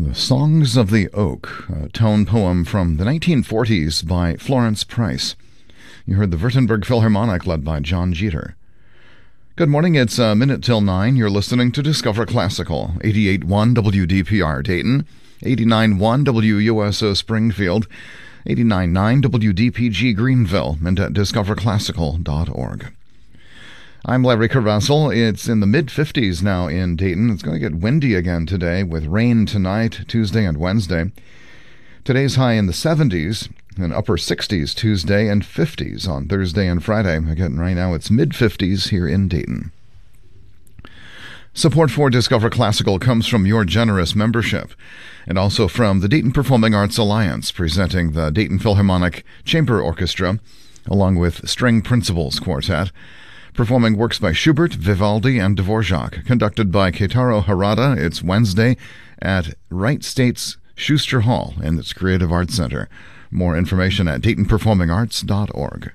The Songs of the Oak, a tone poem from the 1940s by Florence Price. You heard the Württemberg Philharmonic led by John Jeter. Good morning, it's a minute till 9. You're listening to Discover Classical, 88.1 WDPR Dayton, 89.1 WUSO Springfield, 89.9 WDPG Greenville, and at discoverclassical.org. I'm Larry Carvasel. It's in the mid-50s now in Dayton. It's going to get windy again today with rain tonight, Tuesday and Wednesday. Today's high in the 70s and upper 60s Tuesday and 50s on Thursday and Friday. Again, right now it's mid-50s here in Dayton. Support for Discover Classical comes from your generous membership and also from the Dayton Performing Arts Alliance, presenting the Dayton Philharmonic Chamber Orchestra along with String Principals Quartet, performing works by Schubert, Vivaldi, and Dvorak, conducted by Keitaro Harada. It's Wednesday at Wright State's Schuster Hall in its Creative Arts Center. More information at DaytonPerformingArts.org.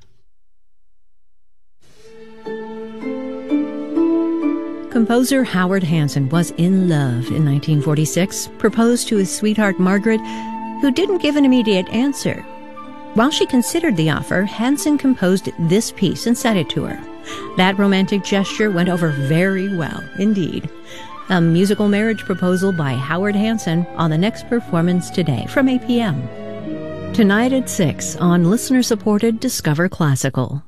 Composer Howard Hanson was in love in 1946, proposed to his sweetheart Margaret, who didn't give an immediate answer. While she considered the offer, Hanson composed this piece and sent it to her. That romantic gesture went over very well indeed. A musical marriage proposal by Howard Hanson on the next performance today from 8 p.m. Tonight at 6 on listener-supported Discover Classical.